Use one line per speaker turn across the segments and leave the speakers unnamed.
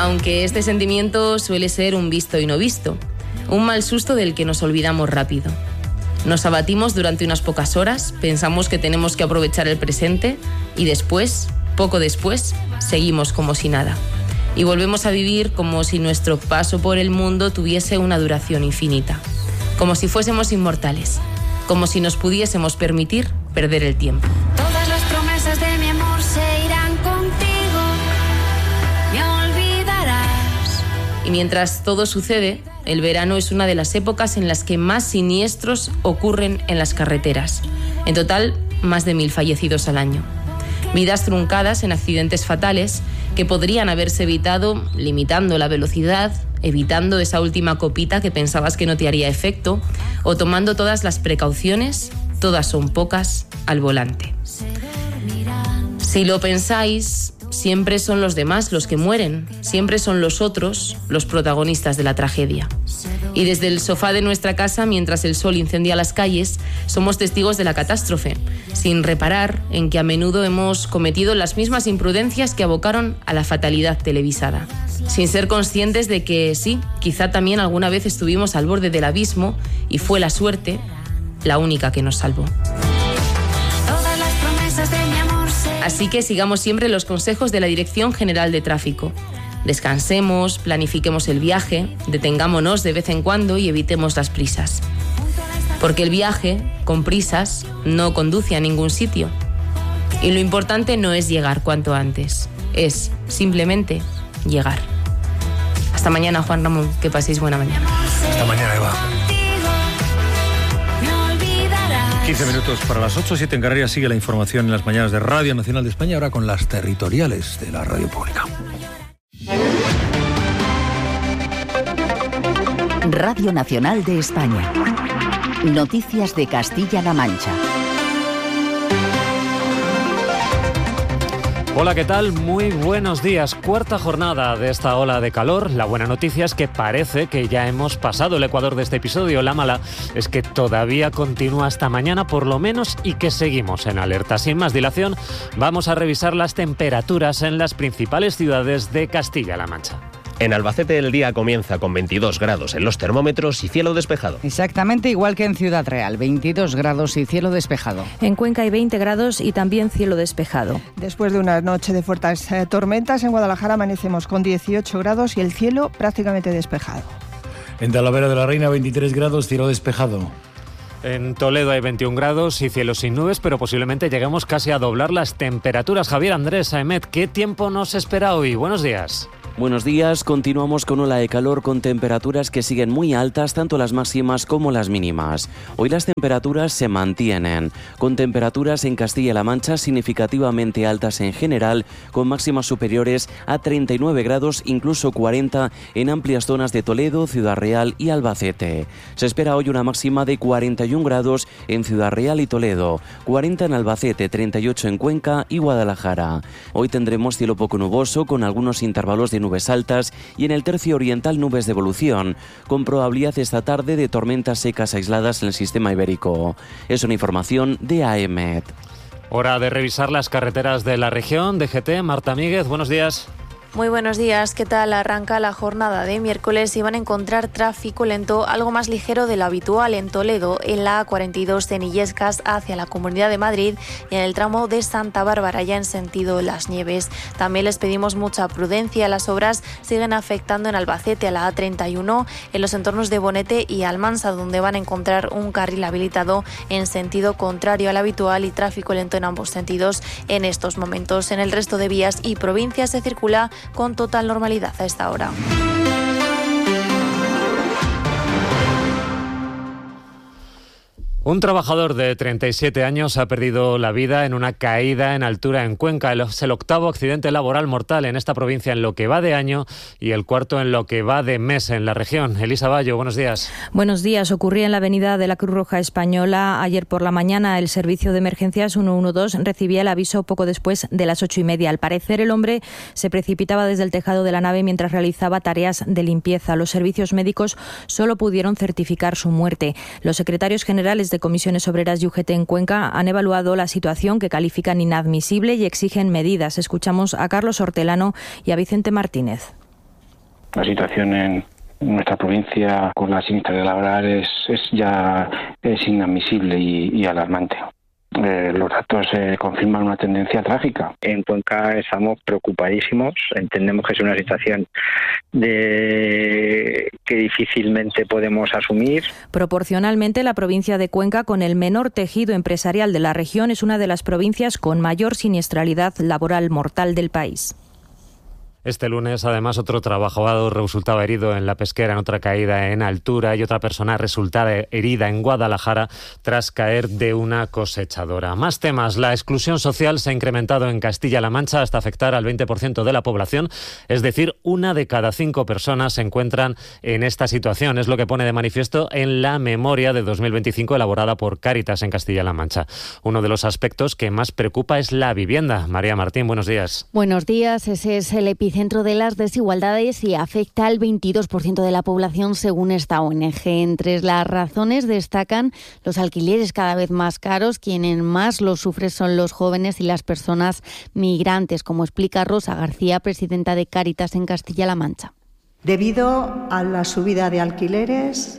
aunque este sentimiento suele ser un visto y no visto, un mal susto del que nos olvidamos rápido. Nos abatimos durante unas pocas horas, pensamos que tenemos que aprovechar el presente y después, poco después, seguimos como si nada. Y volvemos a vivir como si nuestro paso por el mundo tuviese una duración infinita, como si fuésemos inmortales, como si nos pudiésemos permitir perder el tiempo.
Todas las promesas de mi amor se irán contigo, me olvidarás.
Y mientras todo sucede, el verano es una de las épocas en las que más siniestros ocurren en las carreteras. En total, más de 1000 fallecidos al año. Vidas truncadas en accidentes fatales que podrían haberse evitado limitando la velocidad, evitando esa última copita que pensabas que no te haría efecto, o tomando todas las precauciones, todas son pocas, al volante. Si lo pensáis, siempre son los demás los que mueren, siempre son los otros los protagonistas de la tragedia. Y desde el sofá de nuestra casa, mientras el sol incendia las calles, somos testigos de la catástrofe, sin reparar en que a menudo hemos cometido las mismas imprudencias que abocaron a la fatalidad televisada. Sin ser conscientes de que sí, quizá también alguna vez estuvimos al borde del abismo y fue la suerte la única que nos salvó. Así que sigamos siempre los consejos de la Dirección General de Tráfico. Descansemos, planifiquemos el viaje, detengámonos de vez en cuando y evitemos las prisas. Porque el viaje, con prisas, no conduce a ningún sitio. Y lo importante no es llegar cuanto antes, es simplemente llegar. Hasta mañana, Juan Ramón, que paséis buena mañana.
Hasta mañana, Eva. 15 minutos para las 8, 7 en Canarias. Sigue la información en las mañanas de Radio Nacional de España, ahora con las territoriales de la radio pública.
Radio Nacional de España. Noticias de Castilla-La Mancha.
Hola, ¿qué tal? Muy buenos días. Cuarta jornada de esta ola de calor. La buena noticia es que parece que ya hemos pasado el ecuador de este episodio. La mala es que todavía continúa hasta mañana por lo menos y que seguimos en alerta. Sin más dilación, vamos a revisar las temperaturas en las principales ciudades de Castilla-La Mancha.
En Albacete el día comienza con 22 grados en los termómetros y cielo despejado.
Exactamente igual que en Ciudad Real, 22 grados y cielo despejado.
En Cuenca hay 20 grados y también cielo despejado.
Después de una noche de fuertes tormentas, en Guadalajara amanecemos con 18 grados y el cielo prácticamente despejado.
En Talavera de la Reina 23 grados, cielo despejado.
En Toledo hay 21 grados y cielo sin nubes, pero posiblemente lleguemos casi a doblar las temperaturas. Javier Andrés, Aemet, ¿qué tiempo nos espera hoy? Buenos días.
Buenos días, continuamos con ola de calor con temperaturas que siguen muy altas, tanto las máximas como las mínimas. Hoy las temperaturas se mantienen, con temperaturas en Castilla-La Mancha significativamente altas en general, con máximas superiores a 39 grados, incluso 40 en amplias zonas de Toledo, Ciudad Real y Albacete. Se espera hoy una máxima de 41 grados en Ciudad Real y Toledo, 40 en Albacete, 38 en Cuenca y Guadalajara. Hoy tendremos cielo poco nuboso con algunos intervalos de nubes altas y en el tercio oriental nubes de evolución, con probabilidad esta tarde de tormentas secas aisladas en el sistema ibérico. Es una información de AEMET.
Hora de revisar las carreteras de la región. DGT, Marta Míguez, buenos días.
Muy buenos días, ¿qué tal? Arranca la jornada de miércoles y van a encontrar tráfico lento algo más ligero de lo habitual en Toledo, en la A42 de Illescas hacia la Comunidad de Madrid y en el tramo de Santa Bárbara ya en sentido Las Nieves. También les pedimos mucha prudencia, las obras siguen afectando en Albacete a la A31, en los entornos de Bonete y Almansa, donde van a encontrar un carril habilitado en sentido contrario al habitual y tráfico lento en ambos sentidos en estos momentos. En el resto de vías y provincias se circula con total normalidad a esta hora.
Un trabajador de 37 años ha perdido la vida en una caída en altura en Cuenca. Es el octavo accidente laboral mortal en esta provincia en lo que va de año y el cuarto en lo que va de mes en la región. Elisa Bayo, buenos días.
Buenos días. Ocurría en la avenida de la Cruz Roja Española. Ayer por la mañana el servicio de emergencias 112 recibía el aviso poco después de las 8:30. Al parecer el hombre se precipitaba desde el tejado de la nave mientras realizaba tareas de limpieza. Los servicios médicos solo pudieron certificar su muerte. Los secretarios generales de Comisiones Obreras y UGT en Cuenca han evaluado la situación, que califican inadmisible y exigen medidas. Escuchamos a Carlos Hortelano y a Vicente Martínez.
La situación en nuestra provincia con la siniestralidad laboral es inadmisible y alarmante. Los datos confirman una tendencia trágica.
En Cuenca estamos preocupadísimos. Entendemos que es una situación que difícilmente podemos asumir.
Proporcionalmente, la provincia de Cuenca, con el menor tejido empresarial de la región, es una de las provincias con mayor siniestralidad laboral mortal del país.
Este lunes, además, otro trabajador resultaba herido en La Pesquera en otra caída en altura y otra persona resultada herida en Guadalajara tras caer de una cosechadora. Más temas. La exclusión social se ha incrementado en Castilla-La Mancha hasta afectar al 20% de la población, es decir, 1 de cada 5 personas se encuentran en esta situación. Es lo que pone de manifiesto en la memoria de 2025 elaborada por Cáritas en Castilla-La Mancha. Uno de los aspectos que más preocupa es la vivienda. María Martín, buenos días.
Buenos días. Ese es el epicentro de las desigualdades y afecta al 22% de la población según esta ONG. Entre las razones destacan los alquileres cada vez más caros. Quienes más los sufren son los jóvenes y las personas migrantes, como explica Rosa García, presidenta de Cáritas en Castilla-La Mancha.
Debido a la subida de alquileres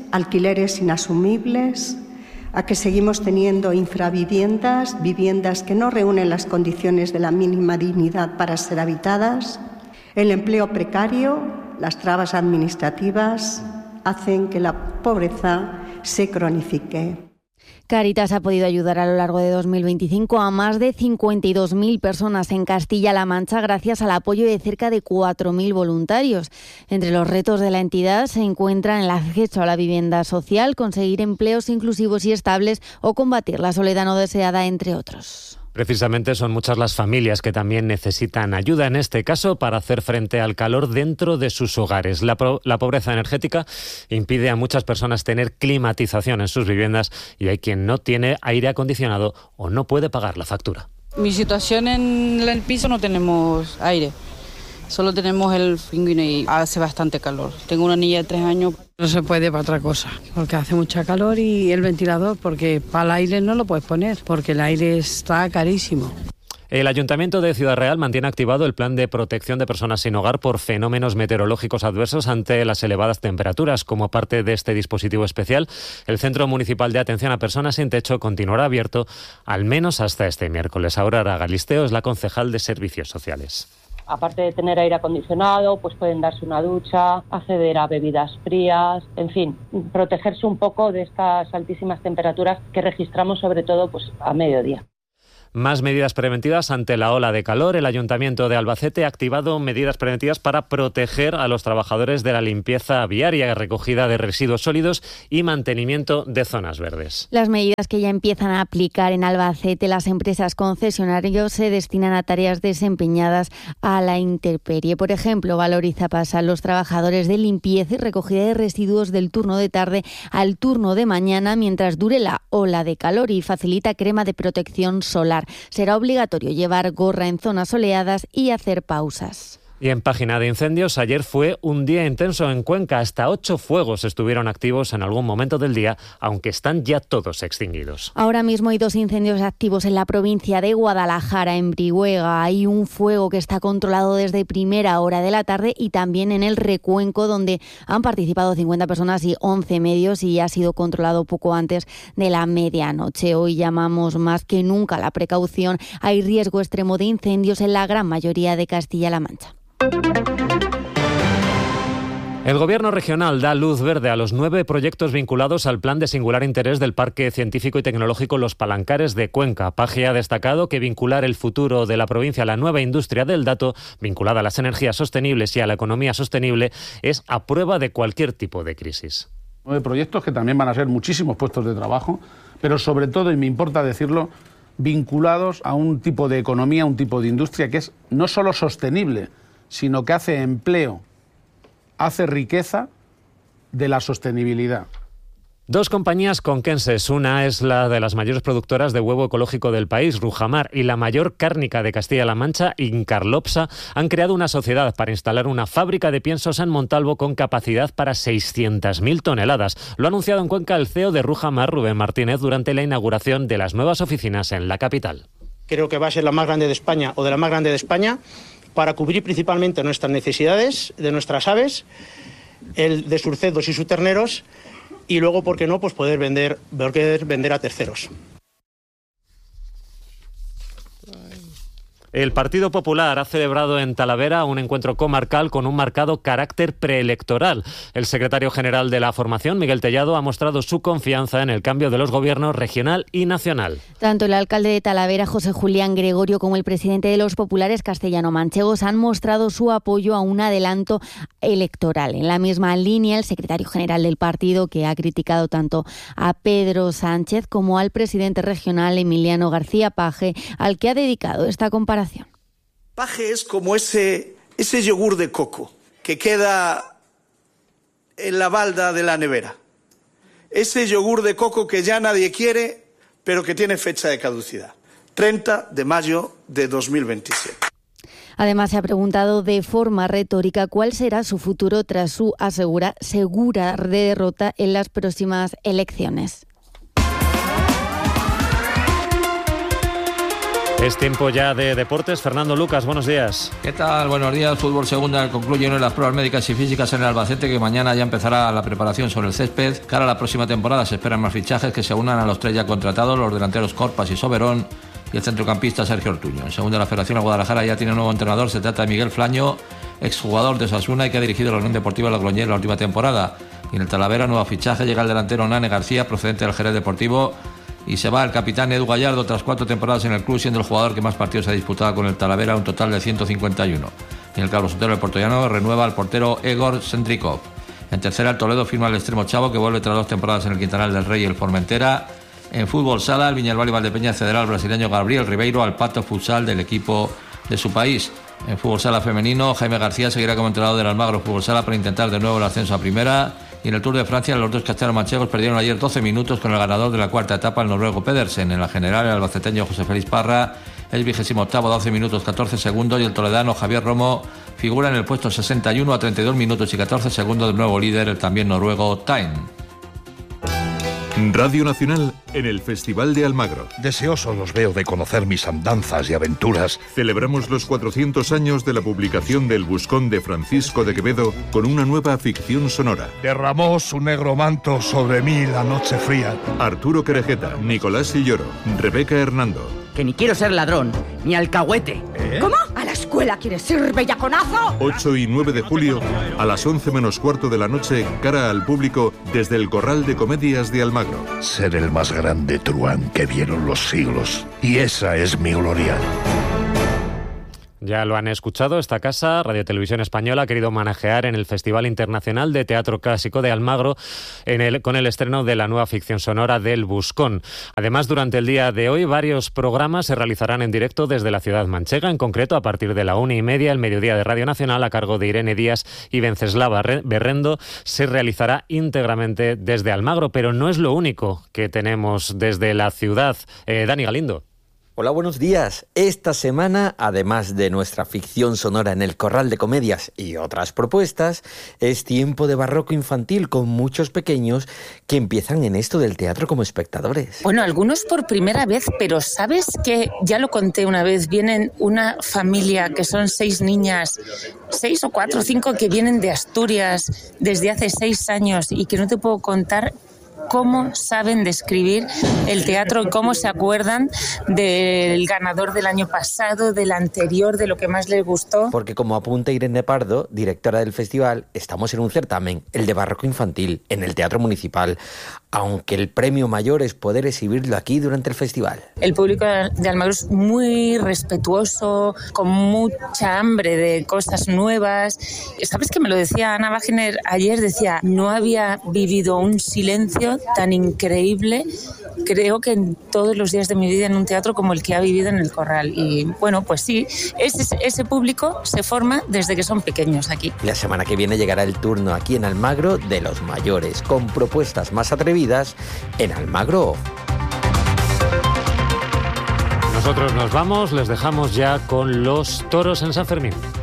inasumibles, a que seguimos teniendo infraviviendas, viviendas que no reúnen las condiciones de la mínima dignidad para ser habitadas, el empleo precario, las trabas administrativas hacen que la pobreza se cronifique.
Cáritas ha podido ayudar a lo largo de 2025 a más de 52.000 personas en Castilla-La Mancha gracias al apoyo de cerca de 4.000 voluntarios. Entre los retos de la entidad se encuentran el acceso a la vivienda social, conseguir empleos inclusivos y estables o combatir la soledad no deseada, entre otros.
Precisamente son muchas las familias que también necesitan ayuda, en este caso, para hacer frente al calor dentro de sus hogares. La pobreza energética impide a muchas personas tener climatización en sus viviendas y hay quien no tiene aire acondicionado o no puede pagar la factura.
Mi situación en el piso, no tenemos aire. Solo tenemos el pingüino y hace bastante calor. Tengo una niña de 3 años.
No se puede para otra cosa, porque hace mucha calor, y el ventilador, porque para el aire no lo puedes poner, porque el aire está carísimo.
El Ayuntamiento de Ciudad Real mantiene activado el plan de protección de personas sin hogar por fenómenos meteorológicos adversos ante las elevadas temperaturas. Como parte de este dispositivo especial, el Centro Municipal de Atención a Personas sin Techo continuará abierto al menos hasta este miércoles. Aurora Galisteo es la concejal de Servicios Sociales.
Aparte de tener aire acondicionado, pues pueden darse una ducha, acceder a bebidas frías, en fin, protegerse un poco de estas altísimas temperaturas que registramos sobre todo pues a mediodía.
Más medidas preventivas ante la ola de calor. El Ayuntamiento de Albacete ha activado medidas preventivas para proteger a los trabajadores de la limpieza viaria, recogida de residuos sólidos y mantenimiento de zonas verdes.
Las medidas que ya empiezan a aplicar en Albacete, las empresas concesionarios se destinan a tareas desempeñadas a la intemperie. Por ejemplo, Valoriza pasa a los trabajadores de limpieza y recogida de residuos del turno de tarde al turno de mañana mientras dure la ola de calor y facilita crema de protección solar. Será obligatorio llevar gorra en zonas soleadas y hacer pausas.
Y en página de incendios, ayer fue un día intenso en Cuenca. Hasta 8 fuegos estuvieron activos en algún momento del día, aunque están ya todos extinguidos.
Ahora mismo hay 2 incendios activos en la provincia de Guadalajara, en Brihuega. Hay un fuego que está controlado desde primera hora de la tarde y también en el Recuenco, donde han participado 50 personas y 11 medios y ha sido controlado poco antes de la medianoche. Hoy llamamos más que nunca a la precaución. Hay riesgo extremo de incendios en la gran mayoría de Castilla-La Mancha.
El Gobierno regional da luz verde a los 9 proyectos vinculados al plan de singular interés del Parque Científico y Tecnológico Los Palancares de Cuenca. Paje ha destacado que vincular el futuro de la provincia a la nueva industria del dato, vinculada a las energías sostenibles y a la economía sostenible, es a prueba de cualquier tipo de crisis.
9 proyectos que también van a ser muchísimos puestos de trabajo, pero sobre todo, y me importa decirlo, vinculados a un tipo de economía, un tipo de industria que es no solo sostenible, sino que hace empleo, hace riqueza de la sostenibilidad.
2 compañías conquenses. Una es la de las mayores productoras de huevo ecológico del país, Rujamar, y la mayor cárnica de Castilla-La Mancha, Incarlopsa, han creado una sociedad para instalar una fábrica de piensos en Montalvo con capacidad para 600.000 toneladas. Lo ha anunciado en Cuenca el CEO de Rujamar, Rubén Martínez, durante la inauguración de las nuevas oficinas en la capital.
Creo que va a ser la más grande de España o de la más grande de España, para cubrir principalmente nuestras necesidades de nuestras aves, el de sus cerdos y sus terneros, y luego, ¿por qué no?, pues poder vender a terceros.
El Partido Popular ha celebrado en Talavera un encuentro comarcal con un marcado carácter preelectoral. El secretario general de la formación, Miguel Tellado, ha mostrado su confianza en el cambio de los gobiernos regional y nacional.
Tanto el alcalde de Talavera, José Julián Gregorio, como el presidente de los populares castellano-manchegos han mostrado su apoyo a un adelanto electoral. En la misma línea, el secretario general del partido, que ha criticado tanto a Pedro Sánchez como al presidente regional, Emiliano García Paje, al que ha dedicado esta comparación.
Paje es como ese yogur de coco que queda en la balda de la nevera. Ese yogur de coco que ya nadie quiere, pero que tiene fecha de caducidad. 30 de mayo de 2027.
Además, se ha preguntado de forma retórica cuál será su futuro tras su segura derrota en las próximas elecciones.
Es tiempo ya de deportes. Fernando Lucas, buenos días.
¿Qué tal? Buenos días. Fútbol segunda concluyen hoy las pruebas médicas y físicas en el Albacete, que mañana ya empezará la preparación sobre el césped. Cara a la próxima temporada se esperan más fichajes que se unan a los 3 ya contratados, los delanteros Corpas y Soberón y el centrocampista Sergio Ortuño. En segunda, la Federación de Guadalajara ya tiene un nuevo entrenador. Se trata de Miguel Flaño, exjugador de Osasuna y que ha dirigido la Unión Deportiva Logroñés la última temporada. Y en el Talavera, nuevo fichaje, llega el delantero Nane García, procedente del Jerez Deportivo. Y se va el capitán Edu Gallardo tras 4 temporadas en el club, siendo el jugador que más partidos ha disputado con el Talavera, un total de 151. Y en el Carlos Sotero, el portollano, renueva al portero Egor Sendrikov. En tercera, el Toledo firma al extremo Chavo, que vuelve tras 2 temporadas en el Quintanal del Rey y el Formentera. En fútbol sala, el Viñalbal y Valdepeña cederá al brasileño Gabriel Ribeiro al Pato Futsal del equipo de su país. En fútbol sala femenino, Jaime García seguirá como entrenador del Almagro Fútbol Sala para intentar de nuevo el ascenso a primera. Y en el Tour de Francia, los dos castellano-manchegos perdieron ayer 12 minutos con el ganador de la cuarta etapa, el noruego Pedersen. En la general, el albaceteño José Félix Parra es 28º, 12 minutos 14 segundos, y el toledano Javier Romo figura en el puesto 61 a 32 minutos y 14 segundos del nuevo líder, el también noruego Tain.
Radio Nacional en el Festival de Almagro.
Deseosos los veo de conocer mis andanzas y aventuras.
Celebramos los 400 años de la publicación del Buscón de Francisco de Quevedo con una nueva ficción sonora.
Derramó su negro manto sobre mí la noche fría.
Arturo Querejeta, Nicolás Silloro, Rebeca Hernando.
Que ni quiero ser ladrón, ni alcahuete.
¿Cómo? ¿A la escuela quieres ir, bellaconazo?
8 y 9 de julio, a las 11 menos cuarto de la noche, cara al público, desde el Corral de Comedias de Almagro.
Ser el más grande truán que vieron los siglos. Y esa es mi gloria.
Ya lo han escuchado, esta casa, Radio Televisión Española, ha querido homenajear en el Festival Internacional de Teatro Clásico de Almagro con el estreno de la nueva ficción sonora del Buscón. Además, durante el día de hoy, varios programas se realizarán en directo desde la ciudad manchega, en concreto a partir de la 1:30, el mediodía de Radio Nacional, a cargo de Irene Díaz y Venceslava Berrendo, se realizará íntegramente desde Almagro, pero no es lo único que tenemos desde la ciudad. Dani Galindo.
Hola, buenos días. Esta semana, además de nuestra ficción sonora en el Corral de Comedias y otras propuestas, es tiempo de barroco infantil con muchos pequeños que empiezan en esto del teatro como espectadores.
Bueno, algunos por primera vez, pero ¿sabes que ya lo conté una vez? Vienen una familia que son 6 niñas, 6 o 4 o 5 que vienen de Asturias desde hace 6 años y que no te puedo contar cómo saben describir el teatro y cómo se acuerdan del ganador del año pasado, del anterior, de lo que más les gustó.
Porque como apunta Irene Pardo, directora del festival, estamos en un certamen, el de barroco infantil, en el Teatro Municipal, aunque el premio mayor es poder exhibirlo aquí durante el festival.
El público de Almagro es muy respetuoso, con mucha hambre de cosas nuevas. ¿Sabes que me lo decía Ana Wagner ayer? Decía, no había vivido un silencio tan increíble, creo que en todos los días de mi vida en un teatro como el que ha vivido en el Corral. Y bueno, pues sí, ese público se forma desde que son pequeños aquí.
La semana que viene llegará el turno aquí en Almagro de los mayores, con propuestas más atrevidas en Almagro.
Nosotros nos vamos, les dejamos ya con los toros en San Fermín.